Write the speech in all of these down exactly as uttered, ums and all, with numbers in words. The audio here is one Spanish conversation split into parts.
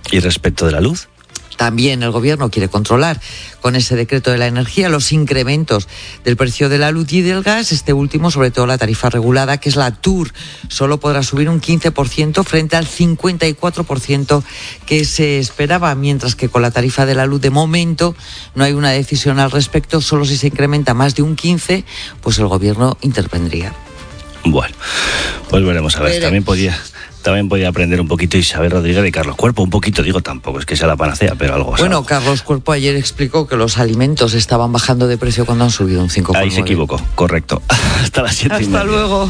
¿Y respecto de la luz? También el Gobierno quiere controlar con ese decreto de la energía los incrementos del precio de la luz y del gas. Este último, sobre todo la tarifa regulada, que es la T U R, solo podrá subir un quince por ciento frente al cincuenta y cuatro por ciento que se esperaba, mientras que con la tarifa de la luz de momento no hay una decisión al respecto. Solo si se incrementa más de un quince por ciento, pues el Gobierno intervendría. Bueno, pues veremos a ver. También podía... También podía aprender un poquito Isabel Rodríguez de Carlos Cuerpo, un poquito, digo, tampoco es que sea la panacea, pero algo. Bueno, algo. Carlos Cuerpo ayer explicó que los alimentos estaban bajando de precio cuando han subido un cinco por ciento. Ahí se equivocó, correcto. Hasta las siete y media. Hasta luego.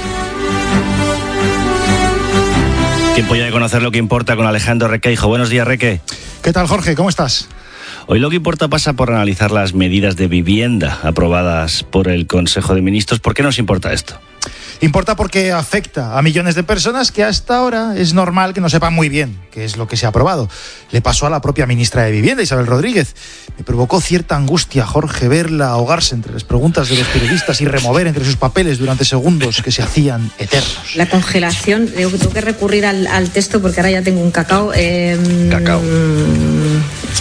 Tiempo ya de conocer lo que importa con Alejandro Requeijo. Buenos días, Reque. ¿Qué tal, Jorge? ¿Cómo estás? Hoy lo que importa pasa por analizar las medidas de vivienda aprobadas por el Consejo de Ministros. ¿Por qué nos importa esto? Importa porque afecta a millones de personas que hasta ahora es normal que no sepan muy bien qué es lo que se ha aprobado. Le pasó a la propia ministra de Vivienda, Isabel Rodríguez. Me provocó cierta angustia, Jorge, verla ahogarse entre las preguntas de los periodistas y remover entre sus papeles durante segundos que se hacían eternos. La congelación, tengo que, tengo que recurrir al, al texto porque ahora ya tengo un cacao. Eh, Cacao. Mmm,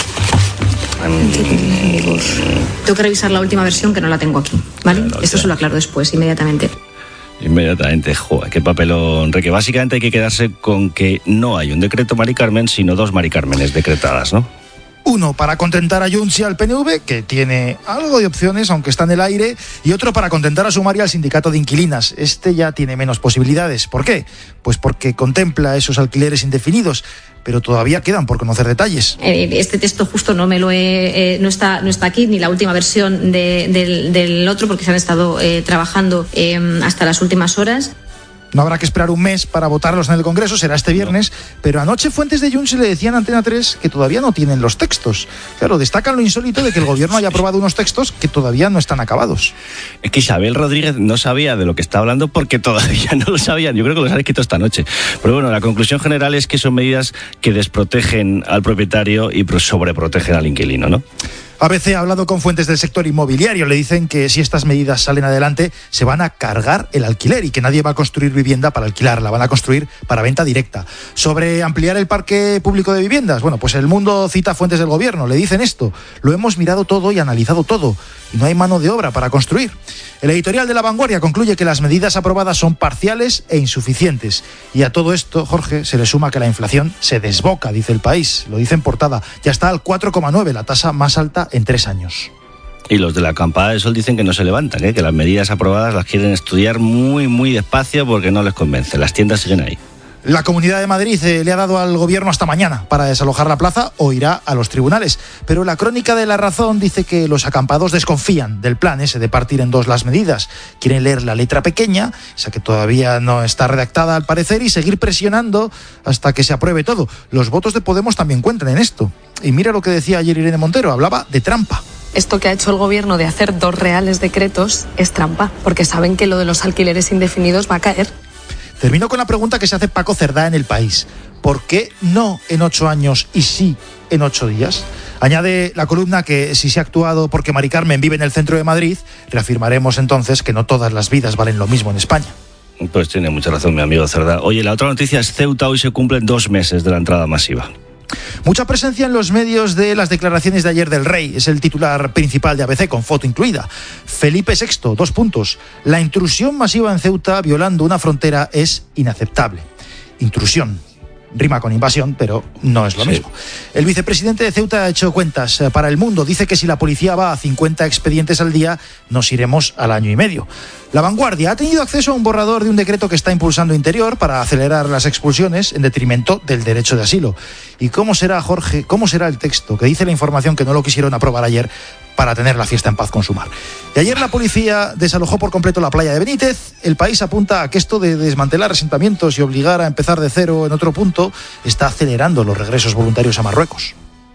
tengo que revisar la última versión que no la tengo aquí, ¿vale? Claro, Esto ya. se lo aclaro después, inmediatamente. Inmediatamente, joder, qué papelón, Reque. Básicamente hay que quedarse con que no hay un decreto Mari Carmen, sino dos Mari Cármenes decretadas, ¿no? Uno para contentar a Junts y al P N V, que tiene algo de opciones, aunque está en el aire, y otro para contentar a Sumar y al sindicato de inquilinas. Este ya tiene menos posibilidades. ¿Por qué? Pues porque contempla esos alquileres indefinidos, pero todavía quedan por conocer detalles. Este texto justo no me lo he, eh, no está no está aquí, ni la última versión de, del, del otro, porque se han estado eh, trabajando eh, hasta las últimas horas. No habrá que esperar un mes para votarlos en el Congreso, será este viernes, no. Pero anoche fuentes de Junts le decían a Antena tres que todavía no tienen los textos. Claro, destacan lo insólito de que el Gobierno haya aprobado unos textos que todavía no están acabados. Es que Isabel Rodríguez no sabía de lo que está hablando porque todavía no lo sabían. Yo creo que los han escrito esta noche. Pero bueno, la conclusión general es que son medidas que desprotegen al propietario y sobreprotegen al inquilino, ¿no? A B C ha hablado con fuentes del sector inmobiliario. Le dicen que si estas medidas salen adelante, se van a cargar el alquiler y que nadie va a construir vivienda para alquilarla, van a construir para venta directa. Sobre ampliar el parque público de viviendas, bueno, pues El Mundo cita fuentes del gobierno. Le dicen esto: lo hemos mirado todo y analizado todo, y no hay mano de obra para construir. El editorial de La Vanguardia concluye que las medidas aprobadas son parciales e insuficientes. Y a todo esto, Jorge, se le suma que la inflación se desboca, dice El País. Lo dice en portada. Ya está al cuatro coma nueve, la tasa más alta en tres años. Y los de la acampada de sol dicen que no se levantan, ¿eh? Que las medidas aprobadas las quieren estudiar muy, muy despacio porque no les convence. Las tiendas siguen ahí. La Comunidad de Madrid eh, le ha dado al Gobierno hasta mañana para desalojar la plaza o irá a los tribunales. Pero la Crónica de La Razón dice que los acampados desconfían del plan ese de partir en dos las medidas. Quieren leer la letra pequeña, esa que todavía no está redactada al parecer, y seguir presionando hasta que se apruebe todo. Los votos de Podemos también cuentan en esto. Y mira lo que decía ayer Irene Montero, hablaba de trampa. Esto que ha hecho el Gobierno de hacer dos reales decretos es trampa, porque saben que lo de los alquileres indefinidos va a caer. Termino con la pregunta que se hace Paco Cerdá en El País. ¿Por qué no en ocho años y sí en ocho días? Añade la columna que si se ha actuado porque Mari Carmen vive en el centro de Madrid, reafirmaremos entonces que no todas las vidas valen lo mismo en España. Pues tiene mucha razón mi amigo Cerdá. Oye, la otra noticia es Ceuta. Hoy se cumplen dos meses de la entrada masiva. Mucha presencia en los medios de las declaraciones de ayer del rey. Es el titular principal de A B C, con foto incluida. Felipe sexto, dos puntos. La intrusión masiva en Ceuta violando una frontera es inaceptable. Intrusión. Rima con invasión, pero no es lo sí. mismo. El vicepresidente de Ceuta ha hecho cuentas para El Mundo. Dice que si la policía va a cincuenta expedientes al día, nos iremos al año y medio. La Vanguardia ha tenido acceso a un borrador de un decreto que está impulsando Interior para acelerar las expulsiones en detrimento del derecho de asilo. ¿Y cómo será, Jorge, cómo será el texto que dice la información que no lo quisieron aprobar ayer para tener la fiesta en paz con Sumar? Y ayer la policía desalojó por completo la playa de Benítez. El País apunta a que esto de desmantelar asentamientos y obligar a empezar de cero en otro punto está acelerando los regresos voluntarios a Marruecos.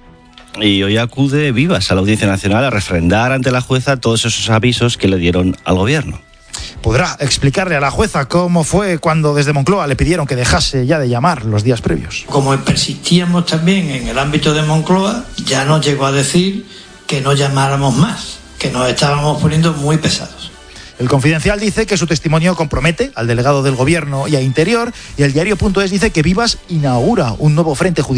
Y hoy acude Vivas a la Audiencia Nacional a refrendar ante la jueza todos esos avisos que le dieron al gobierno. Podrá explicarle a la jueza cómo fue cuando desde Moncloa le pidieron que dejase ya de llamar los días previos. Como persistíamos también en el ámbito de Moncloa, ya nos llegó a decir que no llamáramos más, que nos estábamos poniendo muy pesados. El Confidencial dice que su testimonio compromete al delegado del gobierno y a Interior, y el diario punto es dice que Vivas inaugura un nuevo frente judicial